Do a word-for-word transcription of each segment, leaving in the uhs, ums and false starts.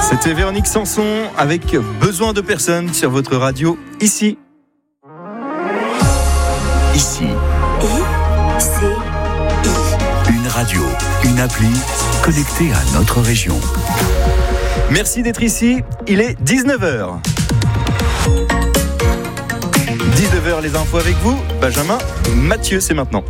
C'était Véronique Sanson avec Besoin de personnes sur votre radio ici. Ici. I, C, I. Une radio, une appli connectée à notre région. Merci d'être ici, il est dix-neuf heures. dix-neuf heures, les infos avec vous, Benjamin, Mathieu, c'est maintenant.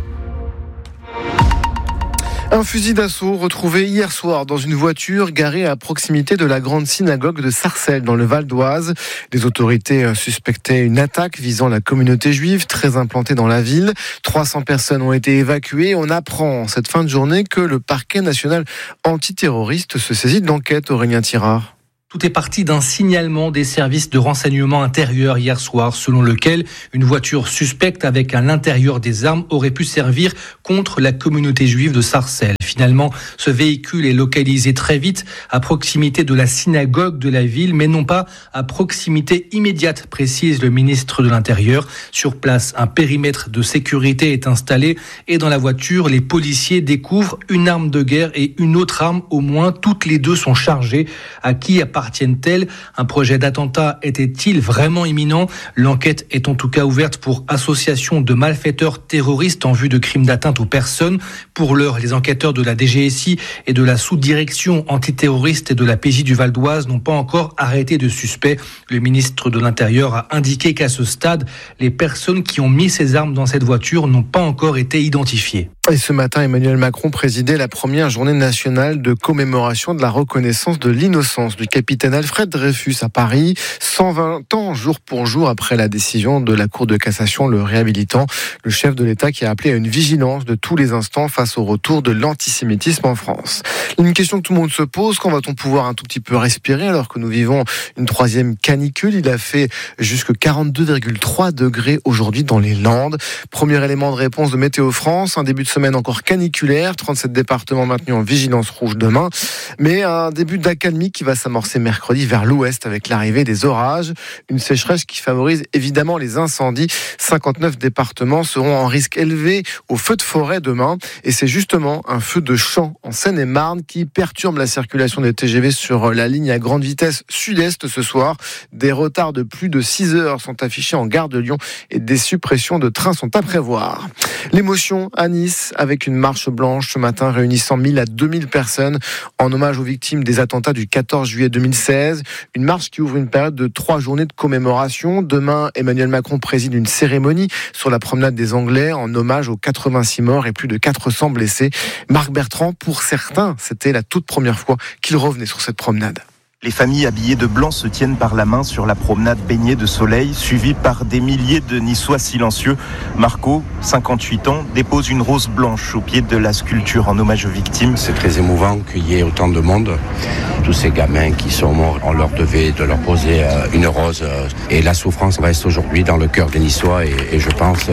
Un fusil d'assaut retrouvé hier soir dans une voiture garée à proximité de la grande synagogue de Sarcelles dans le Val d'Oise. Les autorités suspectaient une attaque visant la communauté juive très implantée dans la ville. trois cents personnes ont été évacuées. On apprend cette fin de journée que le parquet national antiterroriste se saisit de l'enquête. Aurélien Tirard. Tout est parti d'un signalement des services de renseignement intérieur hier soir, selon lequel une voiture suspecte avec à l'intérieur des armes aurait pu servir contre la communauté juive de Sarcelles. Finalement, ce véhicule est localisé très vite à proximité de la synagogue de la ville, mais non pas à proximité immédiate, précise le ministre de l'Intérieur. Sur place, un périmètre de sécurité est installé et dans la voiture, les policiers découvrent une arme de guerre et une autre arme, au moins toutes les deux sont chargées. À qui appartient appartiennent-elles ? Un projet d'attentat était-il vraiment imminent ? L'enquête est en tout cas ouverte pour association de malfaiteurs terroristes en vue de crimes d'atteinte aux personnes. Pour l'heure, les enquêteurs de la D G S I et de la sous-direction antiterroriste et de la P J du Val d'Oise n'ont pas encore arrêté de suspects. Le ministre de l'Intérieur a indiqué qu'à ce stade, les personnes qui ont mis ces armes dans cette voiture n'ont pas encore été identifiées. Et ce matin, Emmanuel Macron présidait la première journée nationale de commémoration de la reconnaissance de l'innocence du capitaine Alfred Dreyfus à Paris, cent vingt ans jour pour jour après la décision de la Cour de cassation le réhabilitant. Le chef de l'État qui a appelé à une vigilance de tous les instants face au retour de l'antisémitisme en France. Une question que tout le monde se pose, quand va-t-on pouvoir un tout petit peu respirer alors que nous vivons une troisième canicule ? Il a fait jusque quarante-deux virgule trois degrés aujourd'hui dans les Landes. Premier élément de réponse de Météo France, un début de semaine encore caniculaire, trente-sept départements maintenus en vigilance rouge demain, mais un début d'accalmie qui va s'amorcer mercredi vers l'ouest avec l'arrivée des orages, une sécheresse qui favorise évidemment les incendies. cinquante-neuf départements seront en risque élevé au feu de forêt demain, et c'est justement un feu de champ en Seine-et-Marne qui perturbe la circulation des T G V sur la ligne à grande vitesse sud-est ce soir. Des retards de plus de six heures sont affichés en gare de Lyon et des suppressions de trains sont à prévoir. L'émotion à Nice avec une marche blanche ce matin réunissant mille à deux mille personnes en hommage aux victimes des attentats du quatorze juillet deux mille seize. Une marche qui ouvre une période de trois journées de commémoration. Demain, Emmanuel Macron préside une cérémonie sur la promenade des Anglais en hommage aux quatre-vingt-six morts et plus de quatre cents blessés. Marc Bertrand, pour certains, c'était la toute première fois qu'il revenait sur cette promenade. Les familles habillées de blanc se tiennent par la main sur la promenade baignée de soleil, suivies par des milliers de Niçois silencieux. Marco, cinquante-huit ans, dépose une rose blanche au pied de la sculpture en hommage aux victimes. C'est très émouvant qu'il y ait autant de monde. Tous ces gamins qui sont morts, on leur devait de leur poser une rose. Et la souffrance reste aujourd'hui dans le cœur des Niçois et, et je pense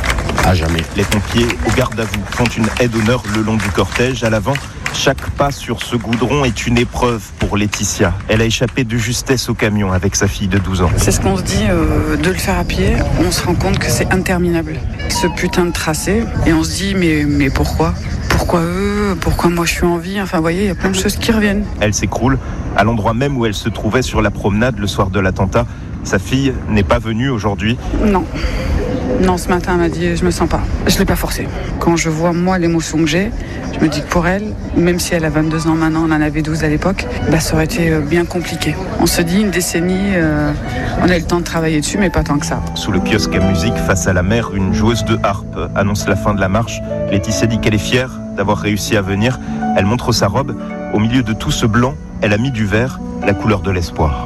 à jamais. Les pompiers, au garde à vous, font une aide d'honneur le long du cortège. À l'avant, chaque pas sur ce goudron est une épreuve pour Laetitia. Elle a échappé de justesse au camion avec sa fille de douze ans. C'est ce qu'on se dit, euh, de le faire à pied, on se rend compte que c'est interminable. Ce putain de tracé, et on se dit, mais, mais pourquoi ? Pourquoi eux ? Pourquoi moi je suis en vie ? Enfin, vous voyez, il y a plein de choses qui reviennent. Elle s'écroule à l'endroit même où elle se trouvait sur la promenade le soir de l'attentat. Sa fille n'est pas venue aujourd'hui. Non. Non, ce matin, elle m'a dit, je me sens pas. Je l'ai pas forcé. Quand je vois, moi, l'émotion que j'ai, je me dis que pour elle, même si elle a vingt-deux ans maintenant, on en avait douze à l'époque, bah, ça aurait été bien compliqué. On se dit, une décennie, euh, on a eu le temps de travailler dessus, mais pas tant que ça. Sous le kiosque à musique, face à la mer, une joueuse de harpe annonce la fin de la marche. Laetitia dit qu'elle est fière d'avoir réussi à venir. Elle montre sa robe. Au milieu de tout ce blanc, elle a mis du vert, la couleur de l'espoir.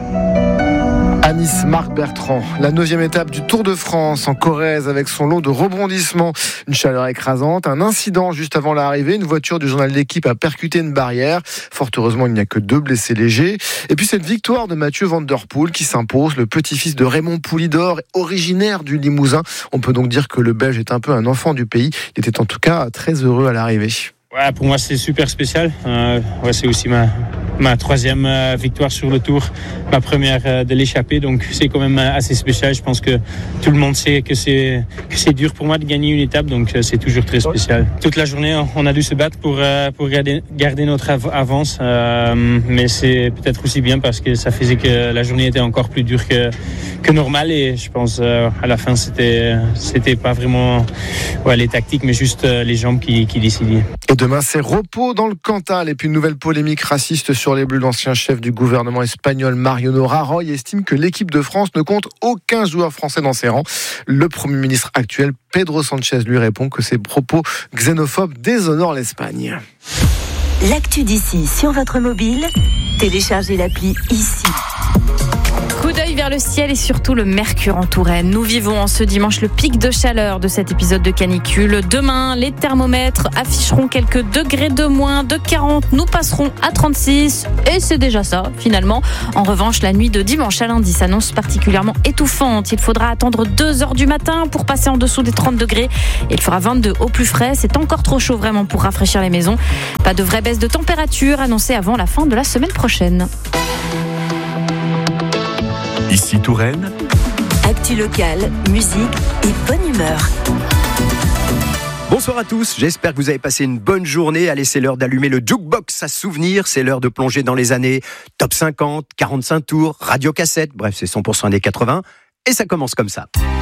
À Nice, Marc Bertrand, la neuvième étape du Tour de France en Corrèze avec son lot de rebondissements, une chaleur écrasante, un incident juste avant l'arrivée, une voiture du journal L'Équipe a percuté une barrière. Fort heureusement, il n'y a que deux blessés légers. Et puis cette victoire de Mathieu Van Der Poel qui s'impose, le petit-fils de Raymond Poulidor, originaire du Limousin. On peut donc dire que le Belge est un peu un enfant du pays. Il était en tout cas très heureux à l'arrivée. Ouais, pour moi, c'est super spécial. Euh, ouais, c'est aussi ma, ma troisième euh, victoire sur le Tour, ma première euh, de l'échappée. Donc, c'est quand même assez spécial. Je pense que tout le monde sait que c'est, que c'est dur pour moi de gagner une étape. Donc, euh, c'est toujours très spécial. Toute la journée, on a dû se battre pour, euh, pour garder, garder notre av- avance. Euh, mais c'est peut-être aussi bien parce que ça faisait que la journée était encore plus dure que, que normal. Et je pense euh, à la fin, c'était, c'était pas vraiment ouais, les tactiques, mais juste euh, les jambes qui, qui décidaient. Et demain, c'est repos dans le Cantal. Et puis une nouvelle polémique raciste sur les Bleus. L'ancien chef du gouvernement espagnol, Mariano Rajoy, estime que l'équipe de France ne compte aucun joueur français dans ses rangs. Le Premier ministre actuel, Pedro Sanchez, lui répond que ses propos xénophobes déshonorent l'Espagne. L'actu d'ici sur votre mobile, téléchargez l'appli ici. Coup d'œil vers le ciel et surtout le mercure en Touraine. Nous vivons en ce dimanche le pic de chaleur de cet épisode de canicule. Demain, les thermomètres afficheront quelques degrés de moins. De quarante, nous passerons à trente-six. Et c'est déjà ça, finalement. En revanche, la nuit de dimanche à lundi s'annonce particulièrement étouffante. Il faudra attendre deux heures du matin pour passer en dessous des trente degrés. Et il fera vingt-deux au plus frais. C'est encore trop chaud vraiment pour rafraîchir les maisons. Pas de vraie baisse de température annoncée avant la fin de la semaine prochaine. Ici Touraine. Actu locale, musique et bonne humeur. Bonsoir à tous, j'espère que vous avez passé une bonne journée. Allez, c'est l'heure d'allumer le jukebox à souvenirs. C'est l'heure de plonger dans les années top cinquante, quarante-cinq tours, radio cassette. Bref, c'est cent pour cent années quatre-vingts. Et ça commence comme ça.